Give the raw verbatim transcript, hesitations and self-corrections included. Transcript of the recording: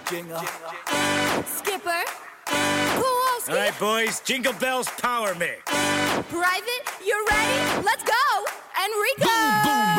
Jingle. Skipper. Kowalski. All right, boys, Jingle Bells Power Mix. Private, you're